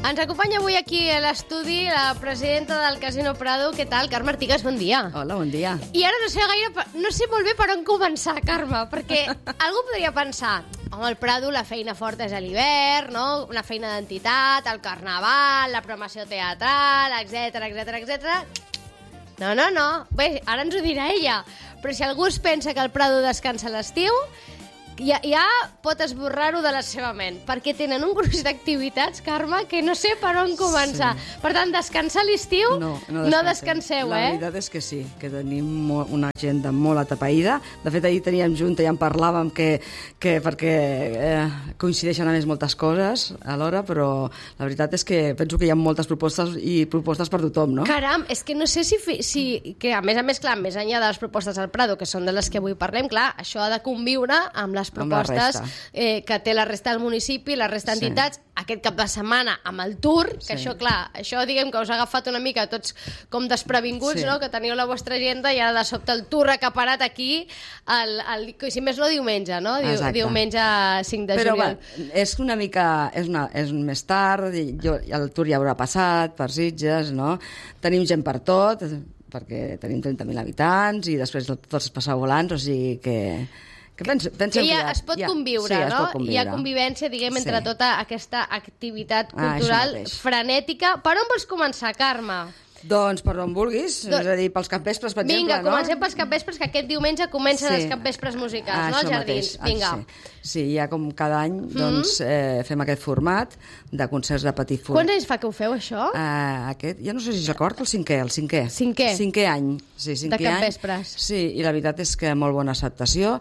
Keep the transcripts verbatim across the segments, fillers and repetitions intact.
Ens acompanya avui aquí a l'estudi la presidenta del Casino Prado. Què tal? Carme Artigas, bon dia. Hola, bon dia. I ara no sé gaire, no sé molt bé per on començar, Carme, perquè algú podria pensar, home, el Prado la feina forta és a l'hivern, no? Una feina d'entitat, el carnaval, la programació teatral, etcètera, etcètera, etcètera. No, no, no. Bé, ara ens ho dirà ella. Però si algú es pensa que el Prado descansa a l'estiu, ja, ja pot esborrar-ho de la seva ment, perquè tenen un gruix d'activitats, Carme, que no sé per on començar. Sí. Per tant, descansar a l'estiu, no, no, no descanseu, la eh? La veritat és que sí, que tenim molt, una agenda molt atapeïda. De fet, ahir teníem junta i en parlàvem que, que perquè eh, coincideixen a més moltes coses alhora, però la veritat és que penso que hi ha moltes propostes i propostes per tothom, no? Caram, és que no sé si, si que a més a més, clar, més enllà de les propostes al Prado, que són de les que avui parlem, clar, això ha de conviure amb les propostes eh, que té la resta del municipi, la resta d'entitats, sí. Aquest cap de setmana amb el tour, que sí. Això, clar, això diguem que us ha agafat una mica tots com desprevinguts, sí. No? Que teniu la vostra agenda i ara de sobte el tour acaparat aquí, el, el, si més no diumenge, no? Diu, diumenge cinc de Però, juliol. Però és una mica, és, una, és més tard, jo, el tour ja haurà passat per Sitges, no? Tenim gent per tot, perquè tenim trenta mil habitants i després tots passar volants, o sigui que... Que, penso, penso que ja, que ja es pot ja, conviure, sí, no? Es pot conviure. Hi ha convivència, diguem, entre sí. Tota aquesta activitat cultural ah, frenètica. Per on vols començar, Carme? Doncs per on vulguis, Do... és a dir, pels capvespres, per Vinga, exemple, no? Vinga, comencem pels capvespres, que aquest diumenge comencen sí. Els capvespres musicals, ah, no? Els jardins. Ah, Vinga. Sí. sí, ja com cada any mm-hmm. doncs, eh, fem aquest format de concerts de petit format. Quants anys fa que ho feu, això? Uh, aquest, ja no sé si record, el cinquè, el cinquè. Cinquè? Cinquè any. Sí, cinquè de capvespres. Any. Sí, i la veritat és que molt bona acceptació.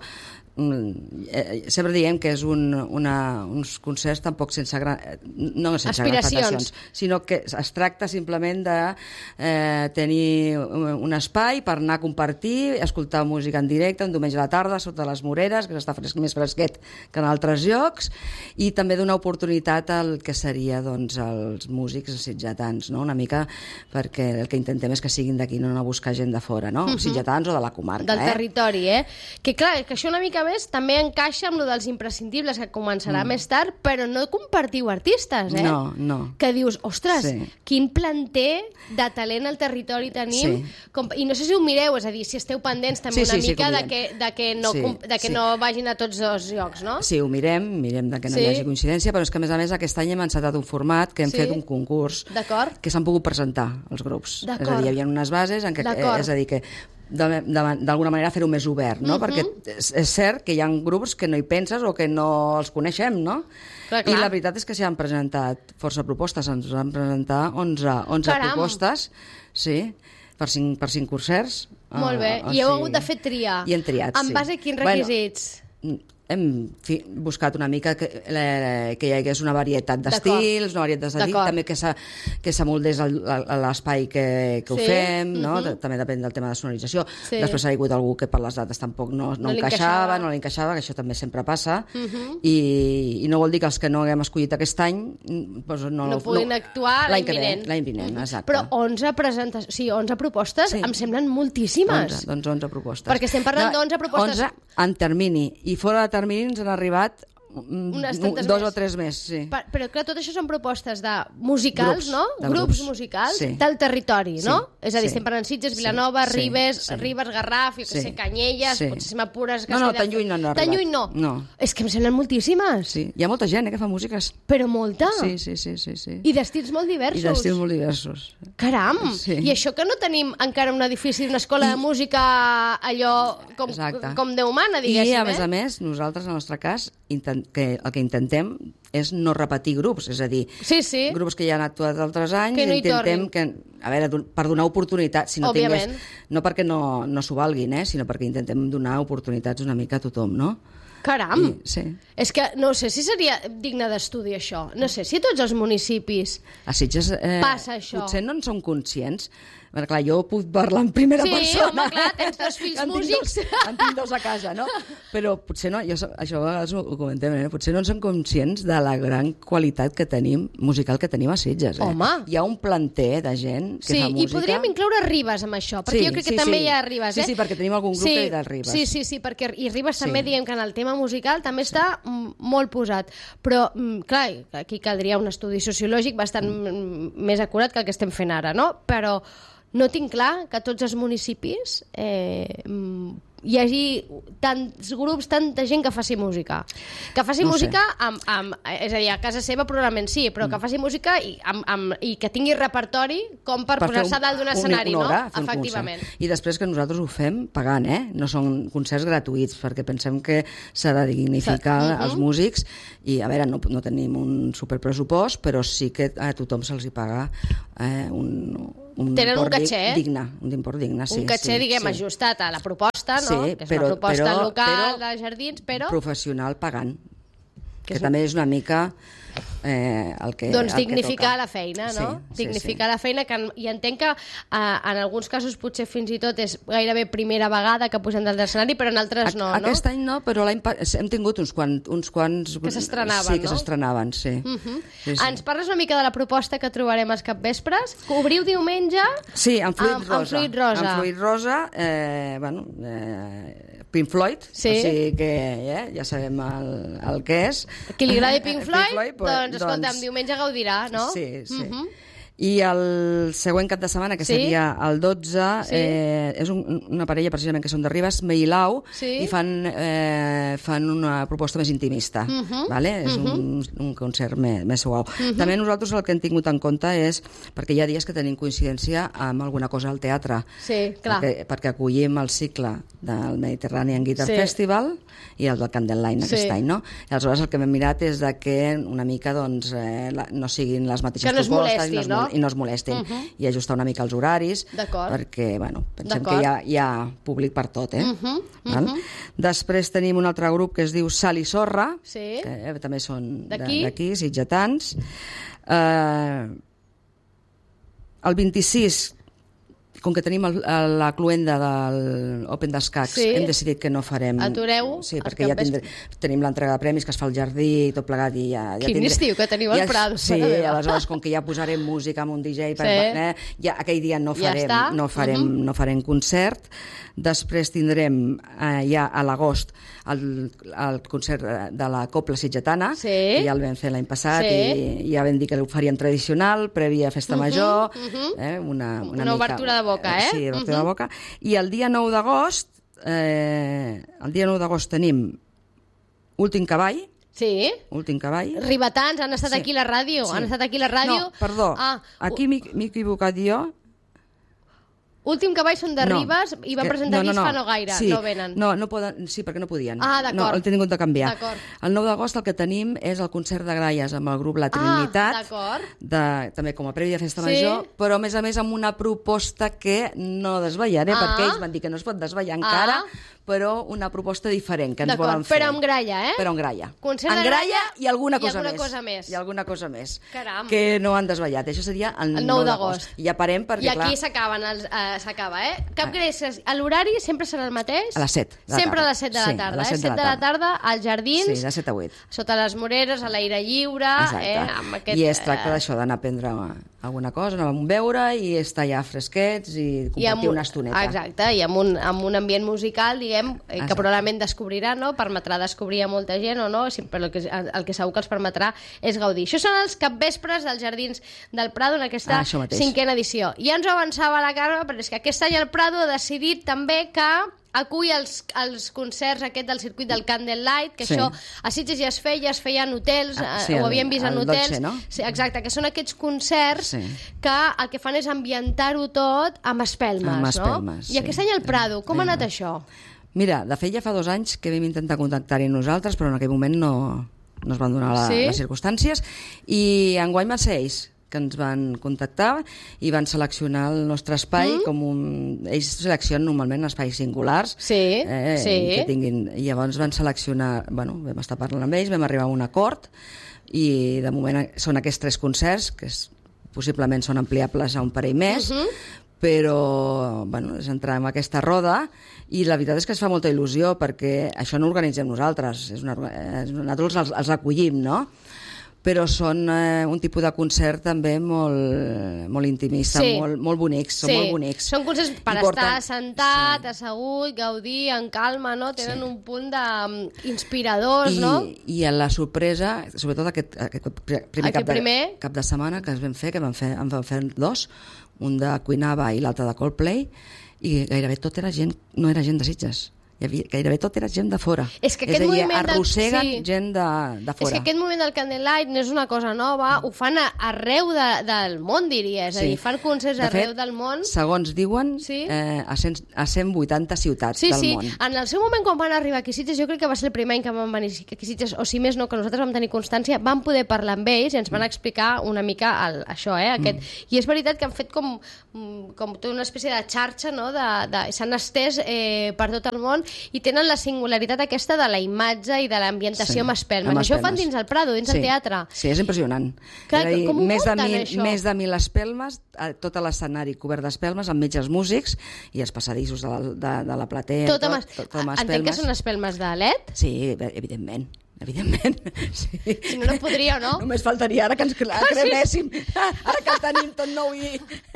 Eh, sempre diem que és un, una, uns concerts tampoc sense gran, no sense grans pretensions, sinó que es tracta simplement de eh, tenir un espai per anar a compartir, escoltar música en directe un diumenge a la tarda sota les Moreres, que està fresc, més fresquet que en altres llocs, i també donar oportunitat al que seria doncs, els músics sitgetans, no? Una mica perquè el que intentem és que siguin d'aquí, no anar a buscar gent de fora, no? Uh-huh. Sitgetans o de la comarca. Del eh? territori, eh? Que clar, que això una mica més també encaixa amb lo dels imprescindibles, que començarà mm. més tard, però no compartiu artistes, eh? No, no. Que dius, ostres, sí. Quin planter de talent al territori tenim, sí. Com, i no sé si ho mireu, és a dir, si esteu pendents també sí, una sí, mica sí, de, que, de que, no, sí, de que sí. no vagin a tots dos llocs, no? Sí, ho mirem, mirem de que no sí. hi hagi coincidència, però és que a més a més aquest any hem encetat un format que hem sí. fet un concurs que s'han pogut presentar els grups. És a dir, hi havia unes bases en què, eh, és a dir, que d'alguna manera fer-ho més obert, no? Uh-huh. Perquè és, és cert que hi ha grups que no hi penses o que no els coneixem, no? Clar, clar. I la veritat és que s'hi han presentat força propostes, ens van presentar onze, onze propostes, sí, per cinc, per cinc concerts. Molt bé, uh, i heu sigui... hagut de fer triar. I hem triat, en sí. En base a quins requisits? Bueno, hem fi, buscat una mica que, la, que hi hagués una varietat d'estils, una varietat d'estils, també que, que s'amoldés l'espai que, que ho sí. fem, no? Uh-huh. També depèn del tema de sonorització. Sí. Després ha hagut algú que per les dates tampoc no, no, no encaixava, no l'encaixava, que això també sempre passa, uh-huh. I, i no vol dir que els que no haguem escollit aquest any doncs no, no puguin no, actuar l'any vinent. L'any vinent, uh-huh. Exacte. Però onze presentacions, sí, onze propostes sí. Em semblen moltíssimes. onze, doncs onze propostes. Perquè estem parlant no, d'onze propostes. onze en termini, i fora de termini ens han arribat Unes dos més. o tres més, sí. Per, però clar, tot això són propostes de musicals, grups, no? De grups, grups musicals sí. Del territori, sí. No? És a dir, sí. estem parlant Sitges, Vilanova, sí. Ribes, sí. Ribes, Garraf, jo que sí. sé, Canyelles, sí. potser si m'apures... No, no, tan lluny no han arribat. Tan lluny no. no. És que em semblen moltíssimes. Sí. Hi ha molta gent eh, que fa músiques. Però molta? Sí, sí, sí. sí, sí. I d'estils molt diversos. I d'estils molt diversos. Caram! Sí. I això que no tenim encara un edifici d'una escola I... de música allò com, com Déu mana, diguéssim. I a més eh? a més, nosaltres, en el nostre cas, intent, que el que intentem és no repetir grups, és a dir, sí, sí. grups que ja han actuat altres anys, que no intentem que, a veure, per donar oportunitat, si no Òbviament. tingués, no perquè no, no s'ho valguin, eh, sinó perquè intentem donar oportunitats una mica a tothom, no? Caram! I, sí. És que no sé si seria digne d'estudi això. No sé si tots els municipis a Sitges, eh, passa això. Potser no en som conscients, Bueno, clar, jo puc parlar en primera sí, persona. Sí, home, clar, tens dos fills en músics. Tinc dos, en tinc dos a casa, no? Però potser no, jo, això a vegades ho, ho comentem, eh? Potser no en som conscients de la gran qualitat que tenim, musical que tenim a Sitges. Eh? Home. Hi ha un planter de gent que sí, fa música. I podríem incloure Ribes amb això, perquè sí, jo crec que sí, també sí. hi ha Ribes. Sí, eh? sí, perquè tenim algun grup sí, que hi ha Ribes. Sí, sí, sí, perquè i Ribes sí. també, diguem que en el tema musical també està mm, molt posat. Però, mm, clar, aquí caldria un estudi sociològic bastant mm. més acurat que el que estem fent ara, no? Però no tinc clar que a tots els municipis eh, hi hagi tants grups, tanta gent que faci música. Que faci no música, amb, amb, és a dir, a casa seva probablement sí, però que faci música i, amb, amb, i que tingui repertori com per, per posar-se dalt d'un escenari, una hora, no? Efectivament. I després que nosaltres ho fem pagant, eh? No són concerts gratuïts, perquè pensem que s'ha de dignificar uh -huh. els músics i, a veure, no, no tenim un superpressupost, però sí que a tothom se'ls hi paga eh, un... un tenen un caché, digne, un import digne, sí. Un caché, sí, diguem, sí. ajustat a la proposta, no? Sí, que és però, una proposta però, local però, de jardins, però... professional pagant, que, que és també és una mica eh, el que Doncs el dignificar que la feina, no? Sí, dignificar sí, sí. la feina, que, i entenc que eh, en alguns casos potser fins i tot és gairebé primera vegada que posem dalt l'escenari, però en altres no, a, no? Aquest any no, però l'any hem tingut uns quants... Uns quants que s'estrenaven, sí, que no? s'estrenaven, sí. Uh -huh. sí, sí. Ens parles una mica de la proposta que trobarem als capvespres? Obriu diumenge... Sí, amb Fluid amb, Rosa. Amb Fluid Rosa. Amb Fluid Rosa, eh, bueno... Eh, Pink Floyd, sí. O sigui que eh, ja sabem el, el que és. Qui li agradi Pink Floyd, Pink Floyd pues, doncs, escolta, doncs... diumenge gaudirà, no? Sí, sí. Uh uh -huh. I el següent cap de setmana, que sí? seria el dotze, sí? eh, és un, una parella precisament que són de Ribes, Meilau, sí? i fan, eh, fan una proposta més intimista. Uh -huh. Vale? És uh -huh. un, un concert més, més suau. Uh -huh. També nosaltres el que hem tingut en compte és, perquè hi ha dies que tenim coincidència amb alguna cosa al teatre, sí, clar. Perquè, perquè acollim el cicle del Mediterranean Guitar sí. Festival i el del Candlelight sí. aquest any, no? I aleshores el que hem mirat és de que una mica doncs, eh, la, no siguin les mateixes que no propostes molesti, i no es, no? i no es molestin, uh -huh. i ajustar una mica els horaris, perquè bueno, pensem que hi ha, hi ha públic per tot, eh? Uh -huh. Val? Uh -huh. Després tenim un altre grup que es diu Sal i Sorra, sí. que eh, també són d'aquí, sitgetans. Eh, el vint-i-sis, com que tenim el, la cluenda del Open d'Escacs, sí. hem decidit que no farem... Atureu? Sí, perquè ja tindrem, tenim l'entrega de premis que es fa al jardí i tot plegat i ja... ja Quin tindré... estiu que teniu al ja, Prado. Sí, aleshores, com que ja posarem música amb un D J, per, sí. eh, ja aquell dia no farem, ja no farem, uh -huh. no farem concert. Després tindrem eh, ja a l'agost el, el concert de la Copla Sitgetana, sí. que ja el vam fer l'any passat sí. i ja vam dir que ho faríem tradicional, prèvia festa uh -huh, major, uh -huh. eh, una, una, una mica, obertura de boca, eh? Sí, obertura uh -huh. de boca. I el dia nou d'agost, eh, el dia nou d'agost tenim Últim Cavall, Sí. Últim Cavall. Ribetans, han estat sí. aquí a la ràdio. Sí. Han estat aquí a la ràdio. No, perdó, ah, aquí m'he equivocat jo. Últim Cavall són de no, Ribes i van presentar no, no, no. fa no gaire, sí. no venen. No, no poden, sí, perquè no podien. Ah, d'acord. No, el tenim de canviar. El nou d'agost el que tenim és el concert de gralles amb el grup La Trinitat, ah, de, també com a prèvia festa sí. major, però a més a més amb una proposta que no desvetllaré, ah. perquè ells van dir que no es pot desvetllar encara, ah. però una proposta diferent que ens volen fer. Però amb gralla, eh? Però amb gralla. Concert amb gralla, gralla i alguna, cosa, i alguna més. cosa més. I alguna cosa més. Caram. Que no han desvetllat. Això seria el, el nou d'agost. I ja parem perquè, I aquí clar... s'acaben, uh, s'acaba, eh? Cap gràcies. L'horari sempre serà el mateix? A les set. Sempre a les set de la tarda, sí, eh? set de la tarda, als jardins. Sí, de set a vuit. Sota les moreres, a l'aire lliure. Eh? Amb aquest, I es tracta d'això, d'anar a prendre alguna cosa, anar a un beure i estar ja fresquets i compartir I un, una estoneta. Exacte, i amb un, amb un ambient musical, diguem, eh, que probablement descobrirà, no? Permetrà descobrir a molta gent o no, però el que, el que segur que els permetrà és gaudir. Això són els capvespres dels Jardins del Prado en aquesta ah, cinquena edició. Ja ens ho avançava la Carme, però és que aquest any el Prado ha decidit també que acull els, els concerts aquest del circuit del Candlelight, que sí. això a Sitges ja es feia, ja es feia en hotels, ah, sí, ho havíem vist en hotels. Dolce, no? Sí, exacte, que són aquests concerts sí. que el que fan és ambientar-ho tot amb espelmes, amb no? espelmes, I aquest any el Prado, com sí. ha anat això? Mira, de fet ja fa dos anys que vam intentar contactar-hi nosaltres, però en aquell moment no, no es van donar la, sí? les circumstàncies, i enguany van ser ells que ens van contactar i van seleccionar el nostre espai mm. com un... Ells seleccionen normalment espais singulars sí, eh, sí. que tinguin... I llavors van seleccionar... Bueno, vam estar parlant amb ells, vam arribar a un acord i de moment són aquests tres concerts que és, possiblement són ampliables a un parell més, uh -huh. però bueno, és entrar en aquesta roda i la veritat és que es fa molta il·lusió perquè això no ho organitzem nosaltres, és una, és, nosaltres els, els acollim, no? Però són eh, un tipus de concert també molt, molt intimista, sí. molt, molt bonics, són sí. molt bonics. Són concerts per I estar porten... sentat, sí. assegut, gaudir, en calma, no? Tenen sí. un punt d'inspiradors, no? I a la sorpresa, sobretot aquest, aquest primer, aquest cap, de, primer cap de setmana que es vam fer, que vam fer, en vam fer dos, un de Cuinava i l'altre de Coldplay, i gairebé tot era gent, no era gent de Sitges. Hi havia, gairebé tot era gent de fora. És que aquest és a dir, arrosseguen del... sí. gent de, de fora. És que aquest moviment del Candlelight no és una cosa nova, ho fan arreu de, del món, diria. És sí. a dir, fan concerts de arreu fet, del món. Segons diuen, sí. eh, a, cent, a cent vuitanta ciutats sí, del sí. món. En el seu moment, quan van arribar aquí a Sitges, jo crec que va ser el primer any que van venir aquí a Sitges, o si més no, que nosaltres vam tenir constància, vam poder parlar amb ells i ens van explicar una mica el, això, eh? Aquest. Mm. I és veritat que han fet com, com una espècie de xarxa, no? de, de, s'han estès eh, per tot el món i tenen la singularitat aquesta de la imatge i de l'ambientació sí, amb espelmes. Amb això ho fan dins el Prado, dins sí, el teatre. Sí, és impressionant. Clar, dir, com ho més munten, de mil, això? Més de mil espelmes, tot l'escenari cobert d'espelmes, amb metges músics i els passadissos de la, de, de la platea. Tot, tot, tot, tot amb espelmes. Entenc que són espelmes de L E D? Sí, evidentment. Evidentment, sí. Si no, no podria, no? Només faltaria ara que ens creméssim. Ara que el tenim tot nou i,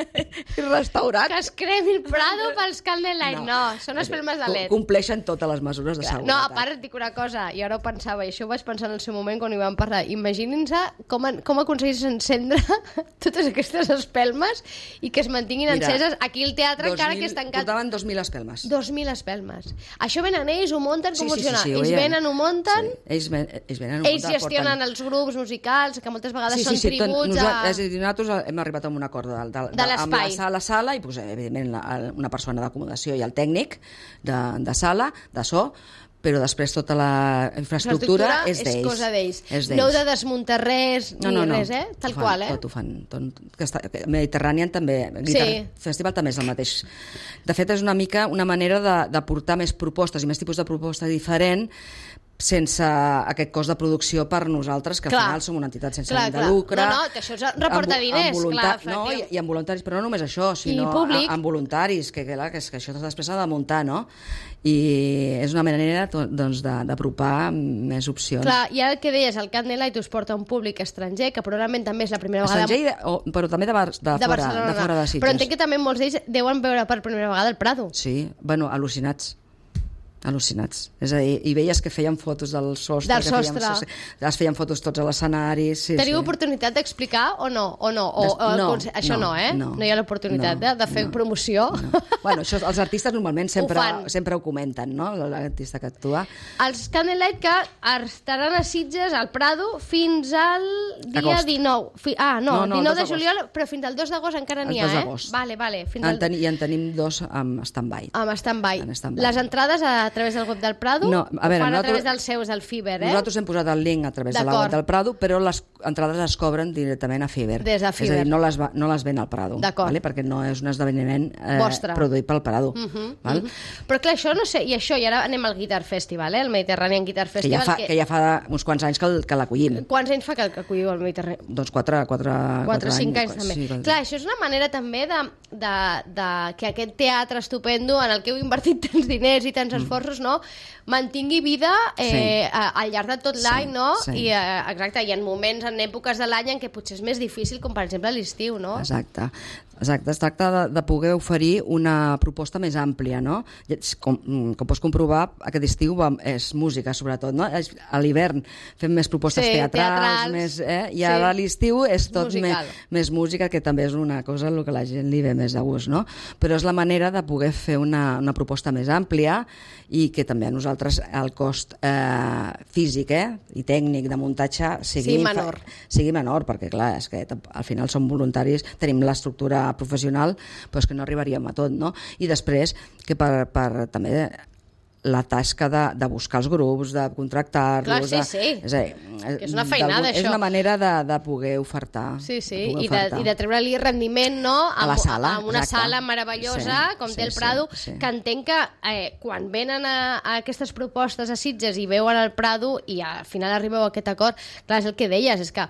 i restaurat. Que es cremi el Prado pels Candlelight. No, no, són espelmes de L E D. Compleixen totes les mesures de seguretat. No, a part et dic una cosa, i ara ho pensava, i això ho vaig pensar en el seu moment quan hi vam parlar. Imaginin-se com, com aconseguís encendre totes aquestes espelmes i que es mantinguin Mira, enceses aquí al teatre encara que és tancat. Portaven dos mil espelmes. dos mil espelmes. Això venen ells, ho munten, com sí, funciona? Sí, sí, sí, ells venen, ho munten... Sí. Ells ells, venen, ells gestionen porten... els grups musicals que moltes vegades sí, sí, són sí, tributs tot, a... nosaltres, nosaltres hem arribat a un acord de, de, de, de l'espai amb la sala, sala i pues, evidentment la, una persona d'acomodació i el tècnic de, de sala, de so, però després tota la infraestructura és d'ells. És cosa d'ells. No heu de desmuntar res ni no, no, no. res, eh? Tal fan, qual, eh? Tot ho fan. Tot, que està, Mediterranean també, Guitar sí. Festival també és el mateix. De fet, és una mica una manera de, de portar més propostes i més tipus de proposta diferent sense aquest cost de producció per nosaltres, que al clar. final som una entitat sense clar, ànim de lucre. No, no, que això reporta amb, diners, amb clar. No, i, i amb voluntaris, però no només això, sinó a, amb voluntaris, que, que, que, que això després s'ha de muntar, no? I és una manera doncs, d'apropar més opcions. Clar, i ara el que deies, el Candlelight us porta un públic estranger, que probablement també és la primera vegada... Estranger, o, però també de, bar, de, de, fora, Barcelona, de fora de Sitges. Però entenc que també molts d'ells deuen veure per primera vegada el Prado. Sí, bueno, al·lucinats. al·lucinats. És a dir, i veies que feien fotos del sostre. Del sostre. Feien, es feien fotos tots a l'escenari. Sí, Teniu sí. oportunitat d'explicar o no? O no? O, o no, això no, no, eh? No, no hi ha l'oportunitat no, de fer no, promoció? No. Bueno, això, els artistes normalment sempre ho, sempre ho comenten, no? L'artista que actua. Els Candlelight que estaran a Sitges, al Prado, fins al dia Agost. dinou. Fi, ah, no, no, no dinou de juliol, però fins al dos d'agost encara n'hi ha, eh? Vale, vale. Fins en ten, I en tenim dos amb stand-by. Amb stand-by. Stand Les entrades a a través del web del Prado no, a veure, o fan a nosaltres, través dels seus, del Fiber, eh? Nosaltres hem posat el link a través de la web del Prado, però les entrades es cobren directament a Fiber. Des de Fiber. És a dir, no les, va, no les ven al Prado, vale? Perquè no és un esdeveniment eh, produït pel Prado. Uh -huh, val? Uh -huh. Però clar, això no sé, i això, i ara anem al Guitar Festival, eh? El Mediterranean Guitar Festival. Que ja fa, que... Que ja fa uns quants anys que, que l'acollim. Quants anys fa que, que acolliu el Mediterranean? Doncs quatre, quatre, quatre, quatre cinc anys, anys també. Sí, quatre... Clar, això és una manera també de, de, de que aquest teatre estupendo en el que heu invertit tants diners i tants esforços, mm. no? mantingui vida eh, sí. al llarg de tot l'any, sí, no? Sí. I, eh, exacte, hi ha moments, en èpoques de l'any en què potser és més difícil, com per exemple l'estiu, no? Exacte. Exacte, es tracta de, de poder oferir una proposta més àmplia, no? Com, com pots comprovar, aquest estiu és música, sobretot, no? A l'hivern fem més propostes sí, teatrals, teatrals, més, eh? I ara sí. l'estiu és tot més, més música, que també és una cosa en què la gent li ve més de gust, no? Però és la manera de poder fer una, una proposta més àmplia i que també a nosaltres el cost eh, físic eh, i tècnic de muntatge sigui, sí, menor. sigui menor, perquè clar, és que al final som voluntaris, tenim l'estructura professional, però és que no arribaríem a tot, no? I després que per, per també la tasca de, de buscar els grups, de contractar-los... Clar, sí, sí. És, a dir, que és una feinada, això. És una manera de, de poder ofertar. Sí, sí, I de, i de treure-li rendiment, no? A la sala, a una exacte. Sala meravellosa, sí, com sí, té el Prado, sí, sí. que entenc que eh, quan venen a, a aquestes propostes a Sitges i veuen el Prado i al final arribeu a aquest acord, clar, és el que deies, és que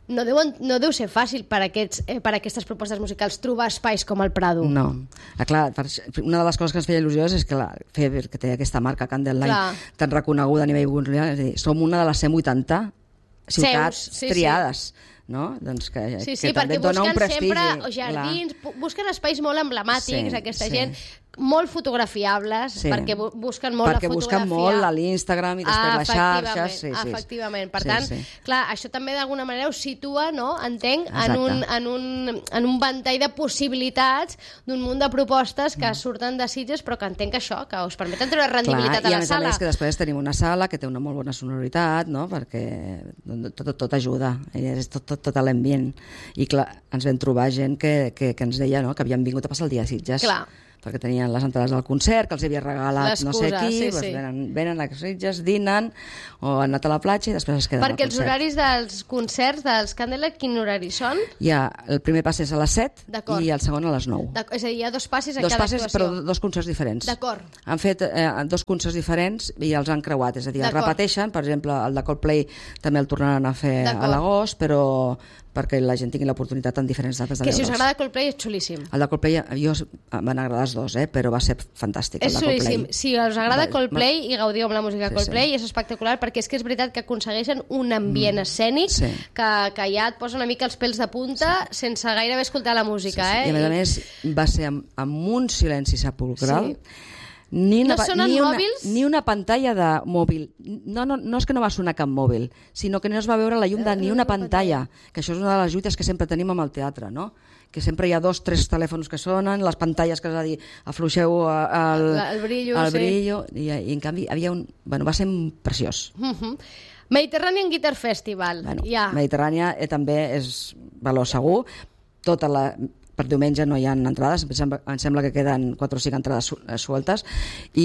no deu, no deu ser fàcil per, aquests, eh, per aquestes propostes musicals trobar espais com el Prado. No. Ah, clar, una de les coses que ens feia il·lusió és que la Feber, que té aquesta marca Candleline clar. tan reconeguda a nivell mundial, és a dir, som una de les cent vuitanta ciutats Seus, sí, triades. Sí. No? Doncs que, sí, sí, que també perquè dona un prestigi. Sempre jardins, clar. busquen espais molt emblemàtics, sí, aquesta sí. gent, molt fotografiables, sí. perquè busquen molt perquè la fotografia. Perquè busquen molt a l'Instagram i després ah, les xarxes. Sí, sí. Efectivament. Per sí, tant, sí. clar, això també d'alguna manera us situa, no? entenc, en un, en, un, en un ventall de possibilitats d'un munt de propostes que mm. surten de Sitges, però que entenc que això, que us permeten treure rendibilitat clar, a la i sala. I a més que després tenim una sala que té una molt bona sonoritat, no? Perquè tot, tot, tot ajuda, és tot, tot, tot l'ambient. I clar, ens vam trobar gent que, que, que ens deia, no?, que havien vingut a passar el dia a Sitges. Clar. Perquè tenien les entrades del concert, que els havia regalat no sé qui, sí, doncs sí. Venen, venen a Sitges, dinen, o han anat a la platja i després es queden perquè al concert. Perquè els horaris dels concerts dels Candleline, quin horari són? Ja, el primer pas és a les set i el segon a les nou. És a dir, hi ha dos passes a dos cada passes, actuació. Però dos concerts diferents. D'acord. Han fet eh, dos concerts diferents i els han creuat, és a dir, els repeteixen, per exemple, el de Coldplay també el tornaran a fer a l'agost, però perquè la gent tingui l'oportunitat en diferents dates de que si us agrada Coldplay és xulíssim. El de Coldplay, jo m'han agradat els dos, eh, però va ser fantàstic el és de Coldplay. Xulíssim. Si us agrada Coldplay i gaudiu amb la música de Coldplay, sí, sí. és espectacular, perquè és que és veritat que aconsegueixen un ambient mm. escènic sí. que, que ja et posa una mica els pèls de punta sí. sense gairebé escoltar la música. Sí, sí. Eh? I a més a més va ser amb, amb un silenci sepulcral. Sí. Ni una, no sonen ni una, mòbils? Ni una pantalla de mòbil. No, no, no és que no va sonar cap mòbil, sinó que no es va veure la llum de ni una pantalla, que això és una de les lluites que sempre tenim amb el teatre, no? Que sempre hi ha dos, tres telèfons que sonen, les pantalles que és a dir, afluixeu el, el brillo, el brillo sí. i, i en canvi havia un, bueno, va ser preciós. Uh-huh. Mediterranean Guitar Festival. Bueno, ja. Mediterrània eh, també és valor segur. Tota la... per diumenge no hi ha entrades, em sembla, em sembla que queden quatre o cinc entrades su sueltes i,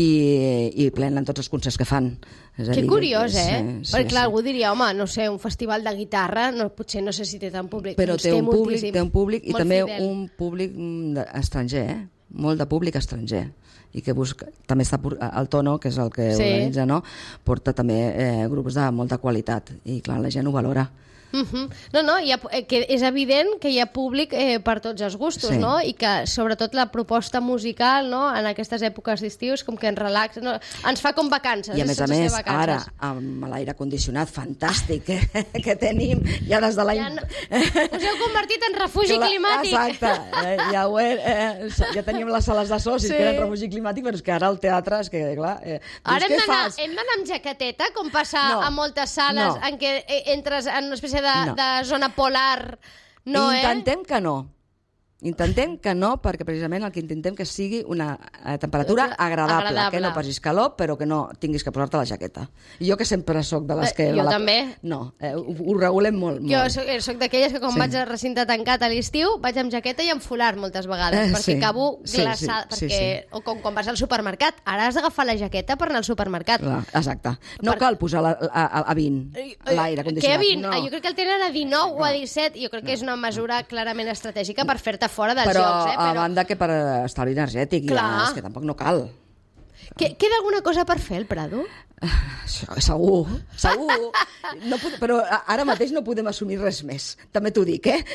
i plenen tots els concerts que fan. És que dir, curiós, eh? Sí, perquè sí, clar, sí. algú diria, home, no sé, un festival de guitarra, no, potser no sé si té tant públic. Però té un, públic, té un públic i també fidel. un públic estranger, eh? Molt de públic estranger. I que busca, també està el Tono, que és el que sí. organitza, no? Porta també eh, grups de molta qualitat i clar, la gent ho valora. Uh-huh. No, no, hi ha, que és evident que hi ha públic eh, per tots els gustos, sí. no? I que sobretot la proposta musical, no? En aquestes èpoques d'estiu com que ens relaxa, no? Ens fa com vacances. I a més a més, ara, amb l'aire condicionat fantàstic que, que tenim, ja des de l'any... Ja no... Us heu convertit en refugi la... climàtic. Exacte, eh, ja, ho he, eh, ja teníem les sales de socis sí. que eren refugi climàtic, però és que ara el teatre és que, clar... Eh, ara hem d'anar amb jaqueteta, com passa no. a moltes sales no. en què entres en una espècie de De, no. de zona polar, no, intentem eh? que no. Intentem que no, perquè precisament el que intentem que sigui una eh, temperatura agradable, agradable, que no passis calor, però que no tinguis que posar-te la jaqueta. I jo que sempre sóc de les que... Eh, jo la... també. No, eh, ho, ho regulem molt. Jo molt. soc, soc d'aquelles que quan sí. vaig a recinte tancat a l'estiu vaig amb jaqueta i amb folar moltes vegades, eh, perquè sí. acabo glaçada, sí, sí, perquè... Sí, sí. O com quan vas al supermercat, ara has d'agafar la jaqueta per anar al supermercat. Clar, exacte. No per... cal posar la, a, a vint, l'aire condicionat. Què a vint? No. Jo crec que el tenen a dinou no. o a disset, i jo crec que és una mesura clarament estratègica per fer-te fora dels però, jocs. Eh? Però a banda que per estalvi energètic, ja, és que tampoc no cal. Que, queda alguna cosa per fer, el Prado? Segur, segur. No pod... Però ara mateix no podem assumir res més. També t'ho dic, eh?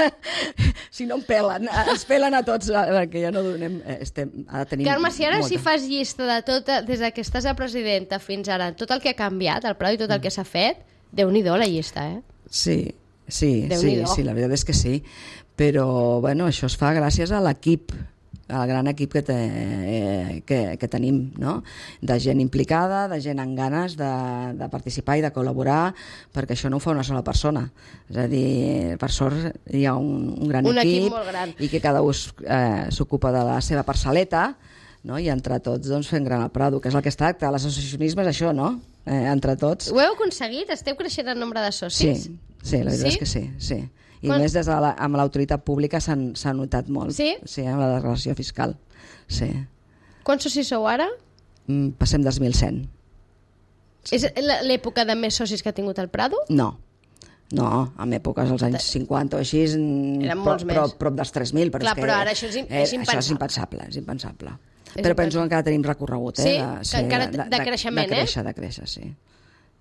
Si no em pelen, ens pelen a tots, perquè ja no donem... Estem, ara tenim Carme, si ara molta. si fas llista de tot, des que estàs a presidenta fins ara, tot el que ha canviat, el Prado i tot el que s'ha fet, Déu-n'hi-do la llista, eh? Sí, sí, sí, sí, la veritat és que sí. Però, bueno, això es fa gràcies a l'equip, al gran equip que, te, eh, que, que tenim, no? De gent implicada, de gent amb ganes de, de participar i de col·laborar, perquè això no ho fa una sola persona. És a dir, per sort hi ha un, un gran un equip, equip molt gran. I que cada un eh, s'ocupa de la seva parcel·leta, no? I entre tots doncs, fem gran el Prado, que és el que es tracta. L'associacionisme és això, no? Eh, entre tots. Ho heu aconseguit? Esteu creixent en nombre de socis? Sí, sí, la veritat sí? és que sí, sí. I Quan... més des de la, amb l'autoritat pública s'ha notat molt. Sí? Sí, amb la declaració fiscal. Sí. Quants socis sou ara? Mm, passem dels mil cent. Sí. És l'època de més socis que ha tingut el Prado? No. No, en èpoques als anys cinquanta o així... Eren molts però, més. Prop, prop dels tres mil. Però, Clar, és que, però ara això és, eh, és impensable. Això és impensable, és impensable. És però penso impensable. que encara tenim recorregut. Eh, sí? De, sí, encara de, de, de creixement, de créixer, eh? De créixer, sí.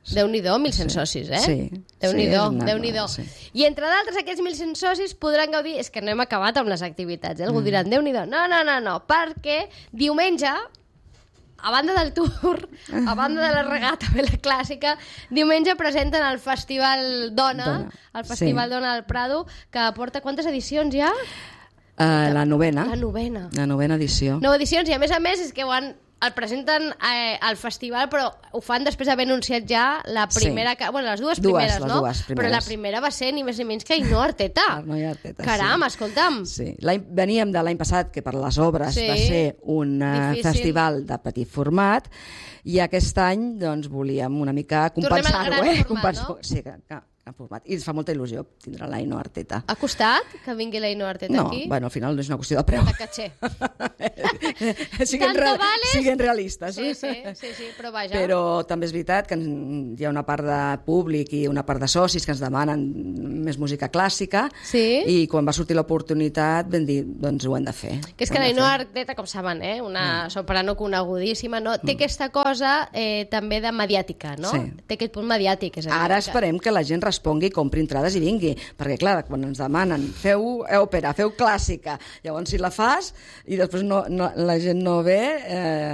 Déu-n'hi-do, mil cent sí. socis, eh? Sí. Déu-n'hi-do, sí, Déu-n'hi-do. Sí. I entre d'altres, aquests mil cent socis podran gaudir... És que no hem acabat amb les activitats, eh? Algú mm. diran, Déu-n'hi-do. No, no, no, no, perquè diumenge, a banda del tour, a banda de la regata vela clàssica, diumenge presenten el Festival Dona, Dona. el Festival sí. Dona del Prado, que porta quantes edicions ja? Uh, la novena. La novena. La novena edició. Nou edicions, i a més a més és que ho han... el presenten eh, al festival, però ho fan després d'haver anunciat ja la primera... Sí. Bueno, les dues primeres, dues, no? Dues primeres. Però la primera va ser ni més ni menys que Ainhoa Arteta. Ainhoa Arteta, Caram, sí. escolta'm. Sí. Veníem de l'any passat, que per les obres sí. va ser un uh, festival de petit format, i aquest any doncs, volíem una mica compensar-ho. Eh? Compensar no? Sí, que, que format. I ens fa molta il·lusió tindre l'Ainhoa Arteta. Ha costat que vingui l'Ainhoa Arteta no, aquí? No, bueno, al final no és una qüestió de preu. De caché. siguin, real, vales... siguin realistes. Sí, sí, sí, sí, però vaja. Però també és veritat que hi ha una part de públic i una part de socis que ens demanen més música clàssica, sí? I quan va sortir l'oportunitat vam dir, doncs ho hem de fer. Que és que l'Ainhoa Arteta, com saben, eh, una mm. soprano conegudíssima, no? té mm. aquesta cosa eh, també de mediàtica, no? Sí. Té aquest punt mediàtic. És Ara que... esperem que la gent respongui, compri entrades i vingui, perquè clar, quan ens demanen feu òpera, feu clàssica, llavors si la fas i després no, no, la gent no ve... Eh,